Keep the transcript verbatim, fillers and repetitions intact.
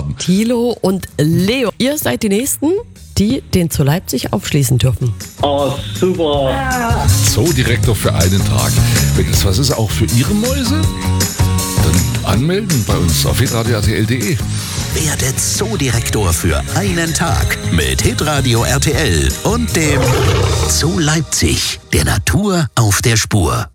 haben. Thilo und Leo, ihr seid die Nächsten, die den Zoo Leipzig aufschließen dürfen. Oh, super. Zoodirektor für einen Tag. Wenn das was ist, auch für Ihre Mäuse? Dann anmelden bei uns auf hitradio punkt r t l punkt d e. Werde Zoodirektor für einen Tag mit Hitradio R T L und dem Zoo Leipzig, der Natur auf der Spur.